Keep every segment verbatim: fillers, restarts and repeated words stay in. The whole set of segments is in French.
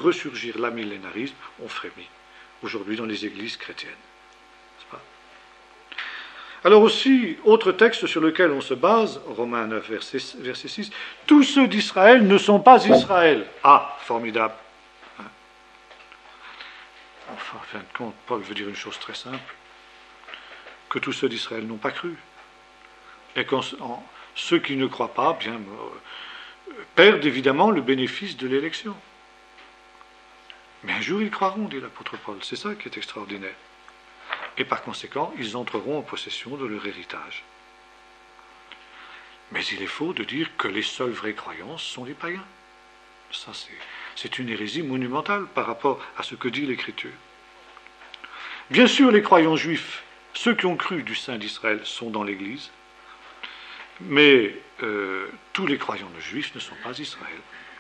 ressurgir l'amillénarisme ont frémi, aujourd'hui dans les églises chrétiennes. N'est-ce pas ? Alors aussi, autre texte sur lequel on se base, Romains neuf, verset, verset six, « Tous ceux d'Israël ne sont pas Israël. » Ah, formidable. Hein? Enfin, en fin de compte, Paul veut dire une chose très simple, que tous ceux d'Israël n'ont pas cru. Et que ceux qui ne croient pas, bien, euh, perdent évidemment le bénéfice de l'élection. Mais un jour, ils croiront, dit l'apôtre Paul. C'est ça qui est extraordinaire. Et par conséquent, ils entreront en possession de leur héritage. Mais il est faux de dire que les seuls vrais croyants sont les païens. Ça, c'est, c'est une hérésie monumentale par rapport à ce que dit l'Écriture. Bien sûr, les croyants juifs, ceux qui ont cru du sein d'Israël, sont dans l'Église, mais euh, tous les croyants juifs ne sont pas Israël.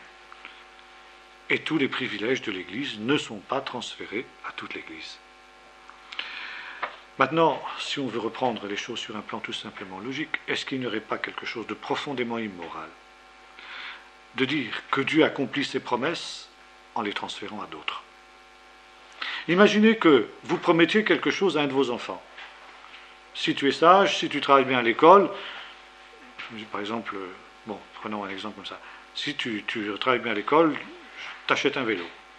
Et tous les privilèges de l'Église ne sont pas transférés à toute l'Église. Maintenant, si on veut reprendre les choses sur un plan tout simplement logique, est-ce qu'il n'y aurait pas quelque chose de profondément immoral de dire que Dieu accomplit ses promesses en les transférant à d'autres? Imaginez que vous promettiez quelque chose à un de vos enfants. Si tu es sage, si tu travailles bien à l'école, par exemple, bon, prenons un exemple comme ça, si tu, tu travailles bien à l'école, t'achètes un vélo.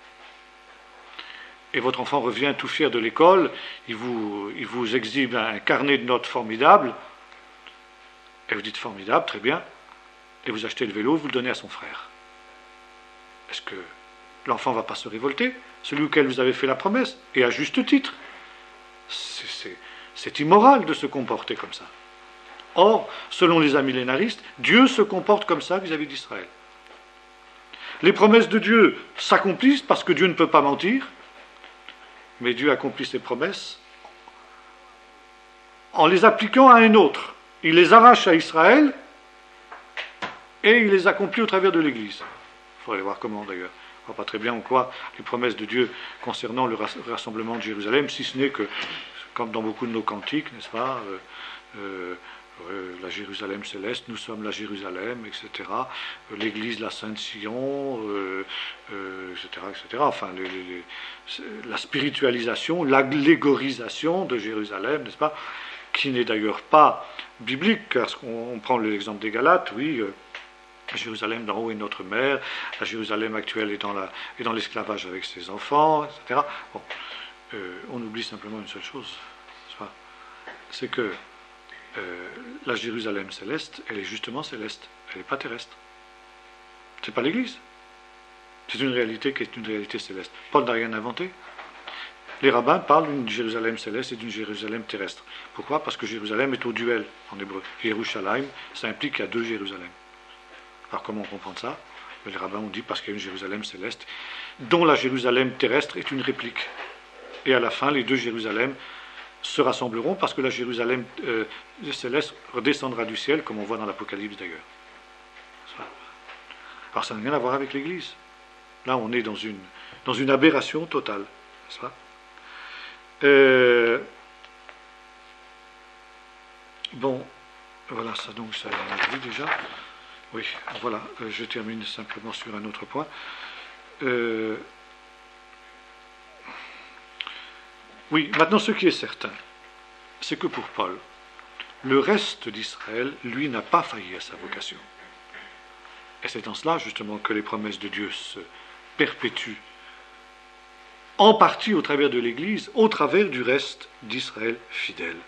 Et votre enfant revient tout fier de l'école, il vous, il vous exhibe un carnet de notes formidable, et vous dites formidable, très bien, et vous achetez le vélo, vous le donnez à son frère. Est-ce que l'enfant ne va pas se révolter, celui auquel vous avez fait la promesse, et à juste titre? C'est, c'est, c'est immoral de se comporter comme ça. Or, selon les amillénaristes, Dieu se comporte comme ça vis-à-vis d'Israël. Les promesses de Dieu s'accomplissent parce que Dieu ne peut pas mentir, mais Dieu accomplit ses promesses en les appliquant à un autre. Il les arrache à Israël et il les accomplit au travers de l'Église. Il faudrait voir comment d'ailleurs. On ne voit pas très bien en quoi les promesses de Dieu concernant le rassemblement de Jérusalem, si ce n'est que, comme dans beaucoup de nos cantiques, n'est-ce pas, euh, euh, euh, la Jérusalem céleste, nous sommes la Jérusalem, et cetera, euh, l'Église, la Sainte Sion, euh, euh, et cetera, et cetera. Enfin, les, les, les, la spiritualisation, l'allégorisation de Jérusalem, n'est-ce pas, qui n'est d'ailleurs pas biblique, car on, on prend l'exemple des Galates, oui, euh, la Jérusalem d'en haut est notre mère, la Jérusalem actuelle est dans, la, est dans l'esclavage avec ses enfants, et cetera. Bon, euh, on oublie simplement une seule chose, c'est que euh, la Jérusalem céleste, elle est justement céleste, elle n'est pas terrestre. C'est pas l'Église. C'est une réalité qui est une réalité céleste. Paul n'a rien inventé. Les rabbins parlent d'une Jérusalem céleste et d'une Jérusalem terrestre. Pourquoi? Parce que Jérusalem est au duel en hébreu. Yerushalayim, ça implique qu'il y a deux Jérusalem. Alors comment on comprend ça? Les rabbins ont dit parce qu'il y a une Jérusalem céleste, dont la Jérusalem terrestre est une réplique. Et à la fin, les deux Jérusalem se rassembleront parce que la Jérusalem euh, céleste redescendra du ciel, comme on voit dans l'Apocalypse d'ailleurs. Alors ça n'a rien à voir avec l'Église. Là, on est dans une, dans une aberration totale. N'est-ce pas? Euh, bon, voilà, ça donc, ça on a vu déjà. Oui, voilà, euh, je termine simplement sur un autre point. Euh, oui, maintenant, ce qui est certain, c'est que pour Paul, le reste d'Israël, lui, n'a pas failli à sa vocation. Et c'est en cela, justement, que les promesses de Dieu se perpétuent, en partie au travers de l'Église, au travers du reste d'Israël fidèle.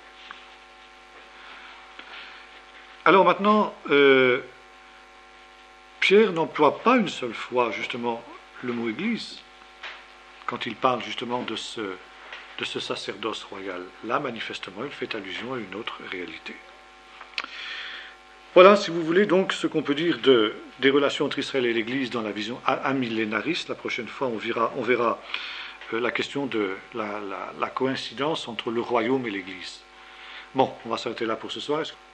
Alors maintenant, euh, Pierre n'emploie pas une seule fois, justement, le mot Église, quand il parle, justement, de ce, de ce sacerdoce royal. Là, manifestement, il fait allusion à une autre réalité. Voilà, si vous voulez, donc, ce qu'on peut dire de, des relations entre Israël et l'Église dans la vision amillénariste. La prochaine fois, on verra, on verra euh, la question de la, la, la coïncidence entre le royaume et l'Église. Bon, on va s'arrêter là pour ce soir.